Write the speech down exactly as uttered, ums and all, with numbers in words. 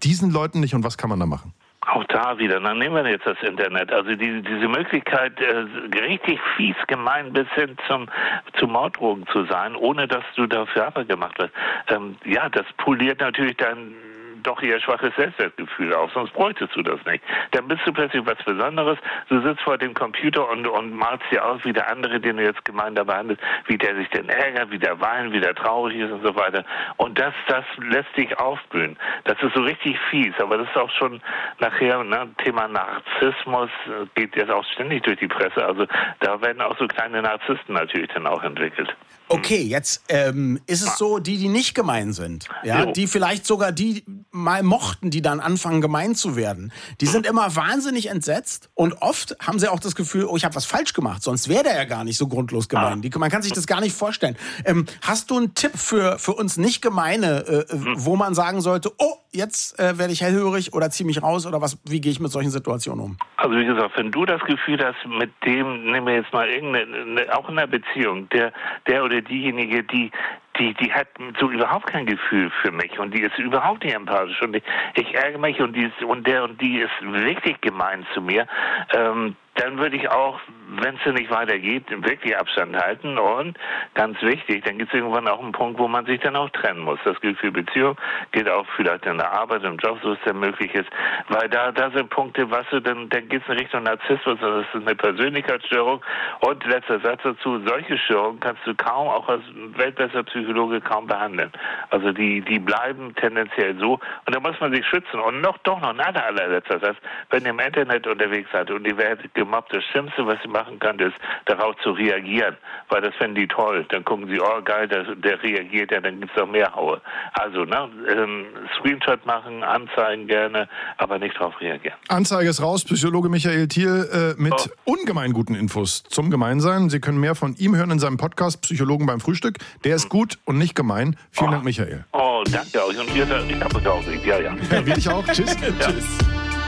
diesen Leuten nicht und was kann man da machen? Auch da wieder, dann nehmen wir jetzt das Internet. Also die, diese Möglichkeit, äh, richtig fies, gemein bis hin zum zu Morddrogen zu sein, ohne dass du dafür Arbeit gemacht wirst. Ähm, ja, das poliert natürlich dein doch eher schwaches Selbstwertgefühl auf, sonst bräuchtest du das nicht. Dann bist du plötzlich was Besonderes, du sitzt vor dem Computer und, und malst dir aus, wie der andere, den du jetzt gemein da behandelst, wie der sich denn ärgert, wie der weint, wie der traurig ist und so weiter. Und das, das lässt dich aufblühen. Das ist so richtig fies, aber das ist auch schon nachher, ne, Thema Narzissmus geht jetzt auch ständig durch die Presse, also da werden auch so kleine Narzissten natürlich dann auch entwickelt. Okay, jetzt ähm, ist es so, die, die nicht gemein sind, ja, die vielleicht sogar die mal mochten, die dann anfangen gemein zu werden, die sind immer wahnsinnig entsetzt und oft haben sie auch das Gefühl, oh, ich habe was falsch gemacht, sonst wäre der ja gar nicht so grundlos gemein. Die, man kann sich das gar nicht vorstellen. Ähm, hast du einen Tipp für, für uns nicht Gemeine, äh, wo man sagen sollte, oh, jetzt äh, werde ich hellhörig oder ziehe mich raus oder was? Wie gehe ich mit solchen Situationen um? Also wie gesagt, wenn du das Gefühl hast, mit dem, nehmen wir jetzt mal irgendeine, auch in einer Beziehung, der, der oder diejenige, die, die, die hat so überhaupt kein Gefühl für mich und die ist überhaupt nicht empathisch und ich, ich ärgere mich und die ist, und der und die ist wirklich gemein zu mir, ähm, dann würde ich auch, wenn es nicht weitergeht, wirklich Abstand halten und ganz wichtig, dann gibt es irgendwann auch einen Punkt, wo man sich dann auch trennen muss. Das gilt für Beziehung, gilt auch vielleicht in der Arbeit, im Job, so es denn möglich ist, weil da, da sind Punkte, was du, dann, dann geht es in Richtung Narzissmus, also das ist eine Persönlichkeitsstörung und letzter Satz dazu, solche Störungen kannst du kaum, auch als Weltbesserpsychologe kaum behandeln. Also die, die bleiben tendenziell so und da muss man sich schützen und noch, doch noch ein aller, allerletzter Satz, wenn ihr im Internet unterwegs seid und ihr werdet gemobbt, das Schlimmste, was sie machen kann, ist, darauf zu reagieren, weil das finden die toll. Dann gucken sie, oh geil, der, der reagiert ja, dann gibt's noch mehr Haue. Also, ne, ähm, Screenshot machen, anzeigen gerne, aber nicht darauf reagieren. Anzeige ist raus, Psychologe Michael Thiel äh, mit oh. ungemein guten Infos zum Gemeinsein. Sie können mehr von ihm hören in seinem Podcast Psychologen beim Frühstück. Der ist gut und nicht gemein. Vielen oh. Dank, Michael. Oh, danke euch. Und ihr, ich habe euch auch lieb. Ja, ja. Ja, wir dich auch. Tschüss. Ja. Tschüss.